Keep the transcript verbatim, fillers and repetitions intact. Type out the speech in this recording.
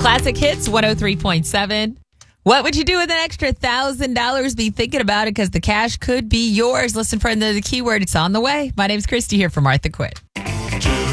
Classic Hits one oh three point seven. What would you do with an extra one thousand dollars? Be thinking about it because the cash could be yours. Listen for the keyword. It's on the way. My name's Christy here for Martha Quinn.